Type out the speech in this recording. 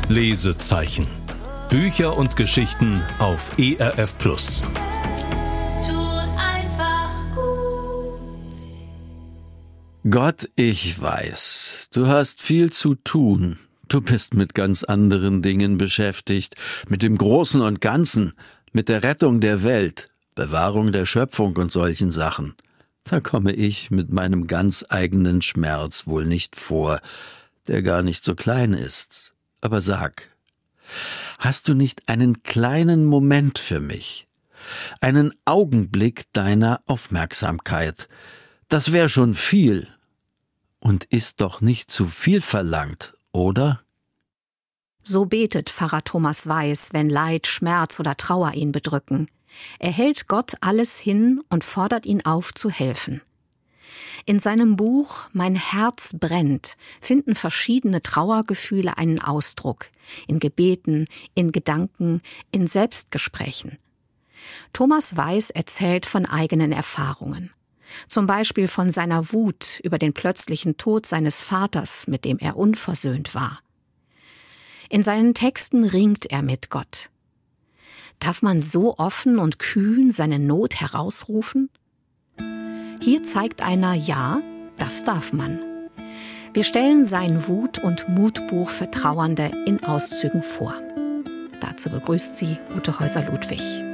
Lesezeichen. Bücher und Geschichten auf ERF+. Gott, ich weiß, du hast viel zu tun. Du bist mit ganz anderen Dingen beschäftigt, mit dem Großen und Ganzen, mit der Rettung der Welt, Bewahrung der Schöpfung und solchen Sachen. Da komme ich mit meinem ganz eigenen Schmerz wohl nicht vor, der gar nicht so klein ist. Aber sag, hast du nicht einen kleinen Moment für mich? Einen Augenblick deiner Aufmerksamkeit? Das wär schon viel. Und ist doch nicht zu viel verlangt, oder? So betet Pfarrer Thomas Weiß, wenn Leid, Schmerz oder Trauer ihn bedrücken. Er hält Gott alles hin und fordert ihn auf, zu helfen. In seinem Buch »Mein Herz brennt« finden verschiedene Trauergefühle einen Ausdruck. In Gebeten, in Gedanken, in Selbstgesprächen. Thomas Weiß erzählt von eigenen Erfahrungen. Zum Beispiel von seiner Wut über den plötzlichen Tod seines Vaters, mit dem er unversöhnt war. In seinen Texten ringt er mit Gott. Darf man so offen und kühn seine Not herausrufen? Hier zeigt einer, ja, das darf man. Wir stellen sein Wut- und Mutbuch für Trauernde in Auszügen vor. Dazu begrüßt sie Ute Häuser-Ludwig.